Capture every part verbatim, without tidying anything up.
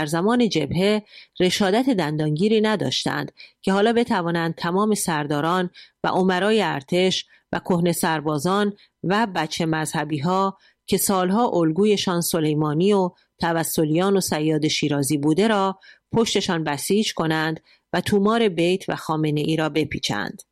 در زمان جبهه رشادت دندانگیری نداشتند که حالا بتوانند تمام سرداران و امرای ارتش و کهنه سربازان و بچه مذهبی ها که سالها الگویشان سلیمانی و توسلیان و صیاد شیرازی بوده را پشتشان بسیج کنند و تومار بیت و خامنه ای را بپیچند.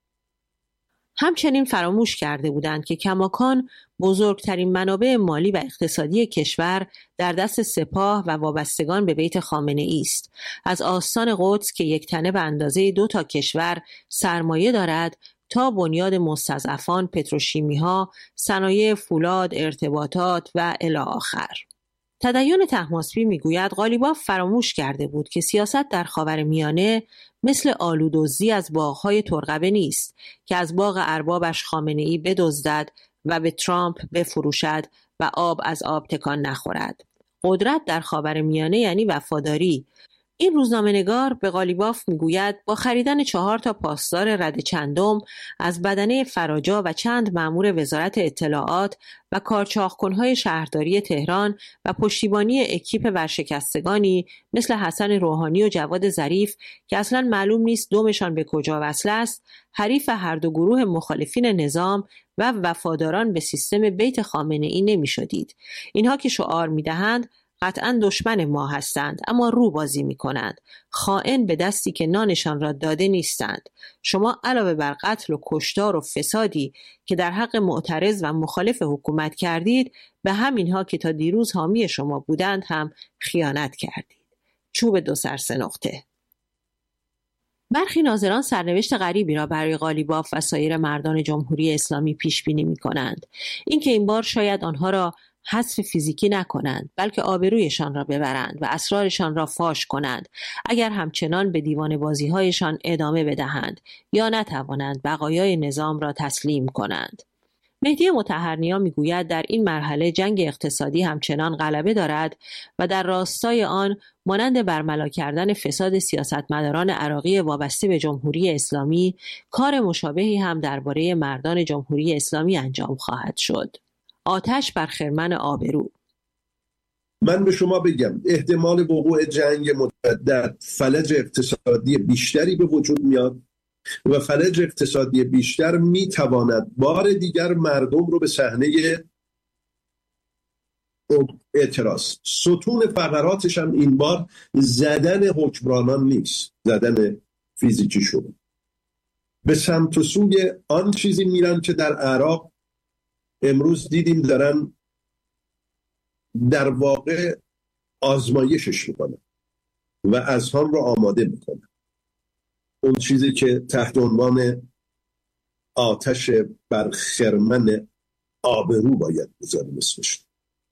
همچنین فراموش کرده بودند که کماکان بزرگترین منابع مالی و اقتصادی کشور در دست سپاه و وابستگان به بیت خامنه ای است. از آستان قدس که یک تنه به اندازه دو تا کشور سرمایه دارد تا بنیاد مستضعفان، پتروشیمی ها، صنایع فولاد، ارتباطات و الی آخر. تدین طهماسبی میگوید قالیباف فراموش کرده بود که سیاست در خاورمیانه مثل آلودزدی از باغ‌های ترقبه نیست که از باغ اربابش خامنه‌ای بدزدد و به ترامپ بفروشد و آب از آب تکان نخورد. قدرت در خاورمیانه یعنی وفاداری. این روزنامه‌نگار به قالیباف میگوید با خریدن چهار تا پاسدار رد چندم از بدنه فراجا و چند مأمور وزارت اطلاعات و کارچاخکن‌های شهرداری تهران و پشتیبانی اکیپ ورشکستگانی مثل حسن روحانی و جواد ظریف که اصلاً معلوم نیست دمشان به کجا وصل است، حریف هر دو گروه مخالفین نظام و وفاداران به سیستم بیت خامنه‌ای نمی‌شدید. اینها که شعار می‌دهند قطعاً دشمن ما هستند اما رو بازی می کنند. خائن به دستی که نانشان را داده نیستند. شما علاوه بر قتل و کشتار و فسادی که در حق معترض و مخالف حکومت کردید به همینها که تا دیروز حامی شما بودند هم خیانت کردید. چوب دو سر سه نقطه. برخی ناظران سرنوشت غریبی را برای قالیباف و سایر مردان جمهوری اسلامی پیش بینی می کنند. اینکه این بار شاید آنها را حذف فیزیکی نکنند بلکه آبرویشان را ببرند و اسرارشان را فاش کنند اگر همچنان به دیوانه بازی هایشان ادامه بدهند یا نتوانند بقایای نظام را تسلیم کنند. مهدی مطهرنیا میگوید در این مرحله جنگ اقتصادی همچنان غلبه دارد و در راستای آن مانند برملا کردن فساد سیاستمداران عراقی وابسته به جمهوری اسلامی کار مشابهی هم درباره مردان جمهوری اسلامی انجام خواهد شد. آتش بر خرمن آبرو. من به شما بگم احتمال وقوع جنگ متعدد فلج اقتصادی بیشتری به وجود میاد و فلج اقتصادی بیشتر میتواند بار دیگر مردم رو به صحنه اعتراض. ستون فقراتش هم این بار زدن حکمرانان نیست، زدن فیزیکی شده. به سمت و سوی آن چیزی میرن که در عراق امروز دیدیم دارن در واقع آزمایشش میکنن و اذهان رو آماده میکنن. اون چیزی که تحت عنوان آتش بر خرمن آبرو باید بذاریم اسمش،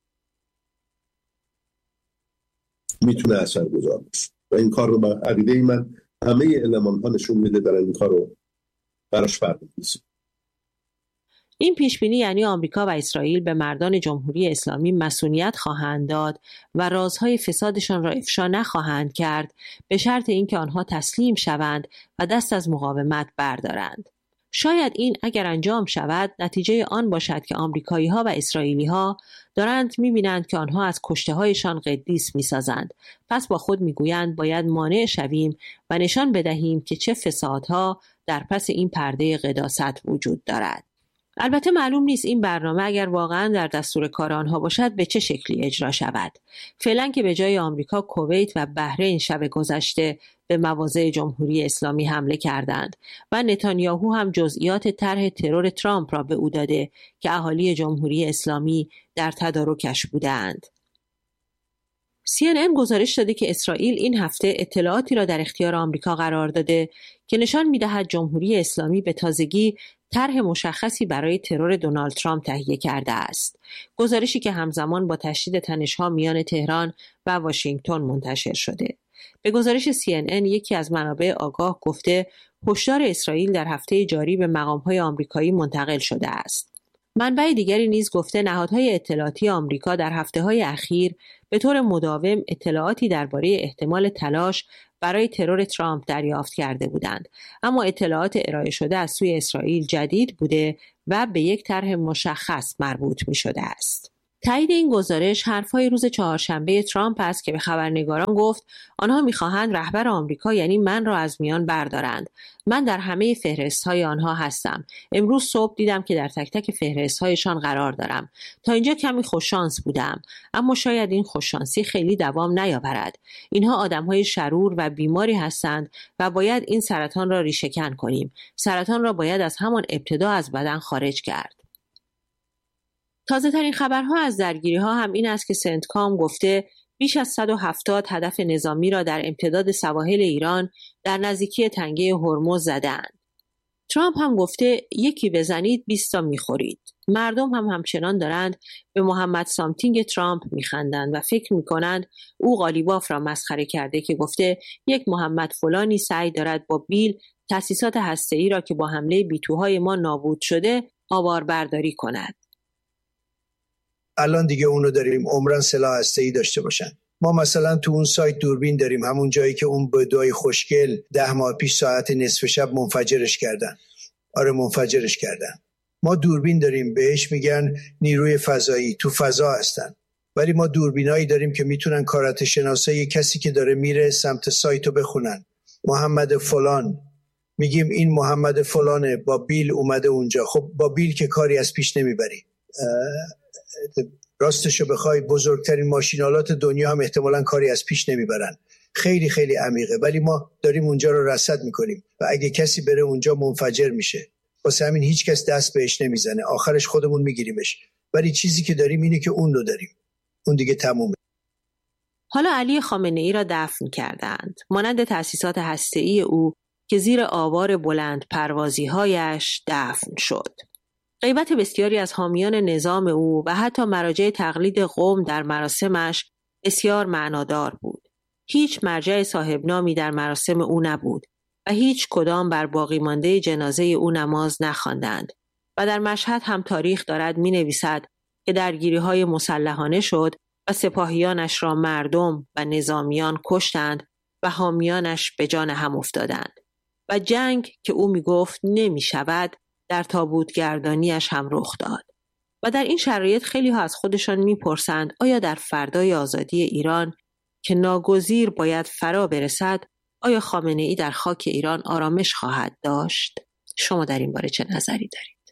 میتونه اثر گذار باشه و این کار رو با عقیده ای من همه علمان ها نشون میده دارن این کار رو براش برمی‌ریزن. این پیشبینی یعنی آمریکا و اسرائیل به مردان جمهوری اسلامی مسئولیت خواهند داد و رازهای فسادشان را افشا نخواهند کرد به شرط اینکه آنها تسلیم شوند و دست از مقاومت بردارند. شاید این اگر انجام شود نتیجه آن باشد که آمریکایی ها و اسرائیلی ها دارند می‌بینند که آنها از کشته هایشان قدیس می‌سازند. پس با خود می‌گویند باید مانع شویم و نشان بدهیم که چه فسادها در پس این پرده قداست وجود دارد. البته معلوم نیست این برنامه اگر واقعا در دستور کار آنها باشد به چه شکلی اجرا شود. فعلا که به جای آمریکا کویت و بحرین شب گذشته به مواضع جمهوری اسلامی حمله کردند و نتانیاهو هم جزئیات طرح ترور ترامپ را به او داده که اهالی جمهوری اسلامی در تدارکش بودند. سی ان ان گزارش داده که اسرائیل این هفته اطلاعاتی را در اختیار آمریکا قرار داده که نشان می‌دهد جمهوری اسلامی به تازگی طرح مشخصی برای ترور دونالد ترامپ تهیه کرده است. گزارشی که همزمان با تشدید تنش‌ها میان تهران و واشنگتن منتشر شده. به گزارش سی ان ان یکی از منابع آگاه گفته هشدار اسرائیل در هفته جاری به مقام‌های آمریکایی منتقل شده است. منبع دیگری نیز گفته نهادهای اطلاعاتی آمریکا در هفته‌های اخیر به طور مداوم اطلاعاتی درباره احتمال تلاش برای ترور ترامپ دریافت کرده بودند، اما اطلاعات ارائه شده از سوی اسرائیل جدید بوده و به یک طرح مشخص مربوط می شده است. تایید این گزارش حرفهای روز چهارشنبه ترامپ است که به خبرنگاران گفت آنها می‌خواهند رهبر آمریکا یعنی من را از میان بردارند. من در همه فهرست‌های آنها هستم. امروز صبح دیدم که در تک تک فهرست‌هایشان قرار دارم. تا اینجا کمی خوششانس بودم، اما شاید این خوششانسی خیلی دوام نیاورد. اینها آدم‌های شرور و بیماری هستند و باید این سرطان را ریشه‌کن کنیم. سرطان را باید از همان ابتدا از بدن خارج کرد. تازه ترین خبرها از درگیری ها هم این است که سنتکام گفته بیش از صد و هفتاد هدف نظامی را در امتداد سواحل ایران در نزدیکی تنگه هرمز زدند. ترامپ هم گفته یکی بزنید بیست تا میخورید. مردم هم همچنان دارند به محمد سامتینگ ترامپ میخندند و فکر میکنند او قالیباف را مسخره کرده که گفته یک محمد فلانی سعی دارد با بیل تأسیسات هسته‌ای را که با حمله بیتوهای ما نابود شده آواربرداری کند. الان دیگه اونو داریم، عمرن سلاح هسته‌ای داشته باشن. ما مثلا تو اون سایت دوربین داریم، همون جایی که اون بدوی خوشگل ده ماه پیش ساعت نصف شب منفجرش کردن. آره منفجرش کردن. ما دوربین داریم، بهش میگن نیروی فضایی، تو فضا هستن. ولی ما دوربینایی داریم که میتونن کارات شناسای کسی که داره میره سمت سایتو بخونن. محمد فلان، میگیم این محمد فلانه با بیل اومده اونجا. خب با بیل که کاری از پیش نمیبری. راستشو بخوای بزرگترین ماشینالات دنیا هم احتمالاً کاری از پیش نمیبرن. خیلی خیلی عمیقه، ولی ما داریم اونجا رو رصد میکنیم و اگه کسی بره اونجا منفجر میشه. واسه همین هیچ کس دست بهش نمیزنه، آخرش خودمون میگیریمش. ولی چیزی که داریم اینه که اون رو داریم، اون دیگه تمومه. حالا علی خامنه ای را دفن کردند، مانند تأسیسات هسته‌ای او که زیر آوار بلند پروازی‌هایش دفن شد. غیبت بسیاری از حامیان نظام او و حتی مراجع تقلید قوم در مراسمش بسیار معنادار بود. هیچ مرجع صاحب نامی در مراسم او نبود و هیچ کدام بر باقی مانده جنازه او نماز نخواندند و در مشهد هم تاریخ دارد می نویسد که درگیری های مسلحانه شد و سپاهیانش را مردم و نظامیان کشتند و حامیانش به جان هم افتادند و جنگ که او می گفت نمی شود در تابوت گردانیش هم رخ داد. و در این شرایط خیلی ها از خودشان میپرسند آیا در فردای آزادی ایران که ناگزیر باید فرا برسد، آیا خامنه ای در خاک ایران آرامش خواهد داشت؟ شما در این باره چه نظری دارید؟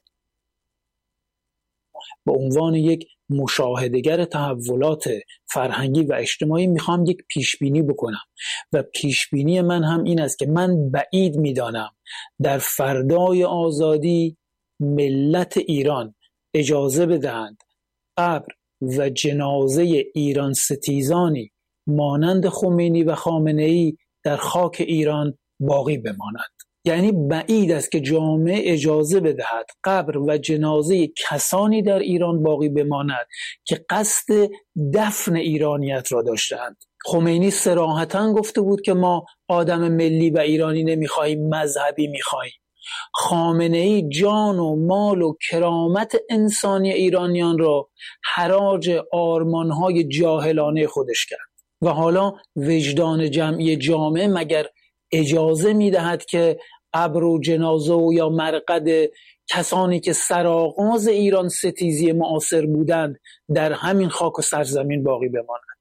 به عنوان یک مشاهدهگر تحولات فرهنگی و اجتماعی میخوام یک پیشبینی بکنم و پیشبینی من هم این است که من بعید میدانم در فردای آزادی ملت ایران اجازه بدهند قبر و جنازه ایران ستیزانی مانند خمینی و خامنه ای در خاک ایران باقی بماند. یعنی بعید است که جامعه اجازه بدهد قبر و جنازه کسانی در ایران باقی بماند که قصد دفن ایرانیت را داشتند. خمینی صراحتاً گفته بود که ما آدم ملی و ایرانی نمیخواهیم، مذهبی میخواهیم. خامنه‌ای جان و مال و کرامت انسانی ایرانیان را حراج آرمانهای جاهلانه خودش کرد و حالا وجدان جمعی جامعه مگر اجازه میدهد که قبر و جنازه و یا مرقد کسانی که سرآغاز ایران ستیزی معاصر بودند در همین خاک و سرزمین باقی بمانند؟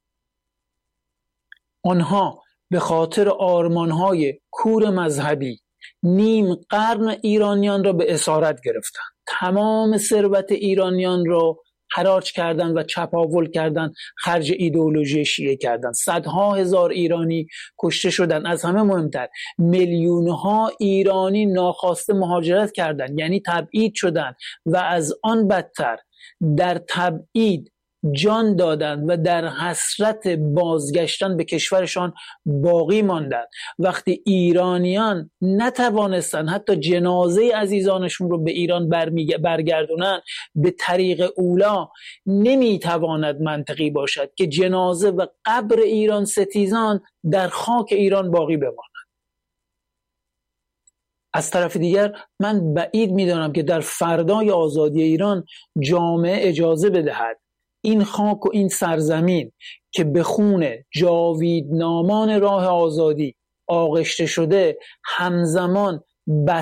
آنها به خاطر آرمانهای کور مذهبی نیم قرن ایرانیان را به اسارت گرفتند، تمام ثروت ایرانیان را حراج کردند و چپاول کردند، خرج ایدئولوژی شیعه کردند. صدها هزار ایرانی کشته شدند. از همه مهمتر میلیونها ایرانی ناخواسته مهاجرت کردند، یعنی تبعید شدند و از آن بدتر در تبعید جان دادند و در حسرت بازگشتن به کشورشان باقی ماندند. وقتی ایرانیان نتوانستند حتی جنازه عزیزانشون رو به ایران برگردونن، به طریق اولا نمیتواند منطقی باشد که جنازه و قبر ایران ستیزان در خاک ایران باقی بماند. از طرف دیگر من بعید میدانم که در فردای آزادی ایران جامعه اجازه بدهد این خاک و این سرزمین که به خون جاویدنامان راه آزادی آغشته شده همزمان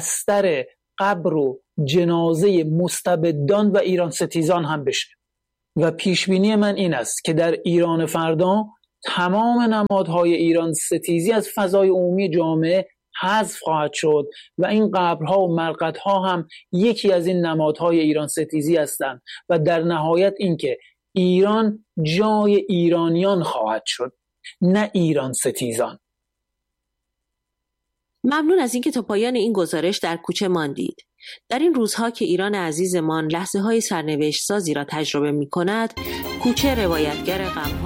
بستر قبر و جنازه مستبدان و ایران ستیزان هم بشه. و پیشبینی من این است که در ایران فردا تمام نمادهای ایران ستیزی از فضای عمومی جامعه حذف خواهد شد و این قبرها و مرقدها هم یکی از این نمادهای ایران ستیزی هستند و در نهایت اینکه ایران جای ایرانیان خواهد شد، نه ایران ستیزان. ممنون از اینکه تا پایان این گزارش در کوچه ماندید. در این روزها که ایران عزیزمان لحظه های سرنوشت سازی را تجربه می کند، کوچه روایتگر غم‌ها